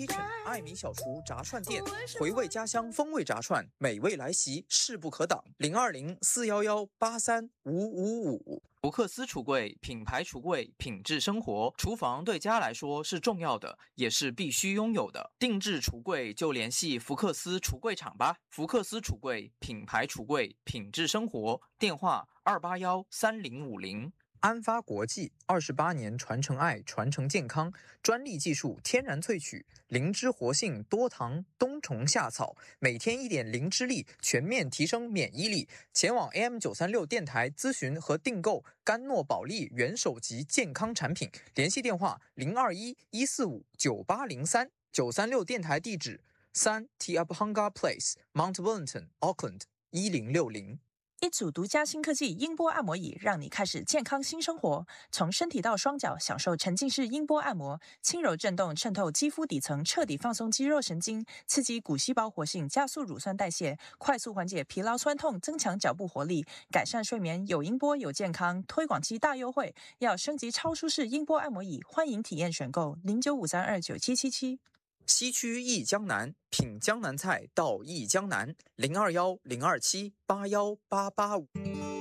Kitchen 艾米小厨炸串店，回味家乡风味炸串，美味来袭，势不可挡。020-411-83555。福克斯橱柜，品牌橱柜，品质生活。厨房对家来说是重要的，也是必须拥有的。定制橱柜就联系福克斯橱柜厂吧。福克斯橱柜，品牌橱柜，品质生活。电话281-3050。安发国际28年传承爱，传承健康，专利技术，天然萃取，灵芝活性，多糖，冬虫夏草，每天1点灵芝力，全面提升免疫力。前往 AM936 电台咨询和订购甘诺宝利元首级健康产品，联系电话021-145-9803。936电台地址3 Tiabhanga Place Mount Wellington Auckland 1060。 一组独家新科技音波按摩椅，让你开始健康新生活。从身体到双脚，享受沉浸式音波按摩，轻柔震动渗透肌肤底层，彻底放松肌肉神经，刺激骨细胞活性，加速乳酸代谢，快速缓解疲劳酸痛，增强脚部活力，改善睡眠。有音波有健康，推广期大优惠，要升级超舒适音波按摩椅，欢迎体验选购0953297777。 西区忆江南，品江南菜到忆江南，021-027-81885。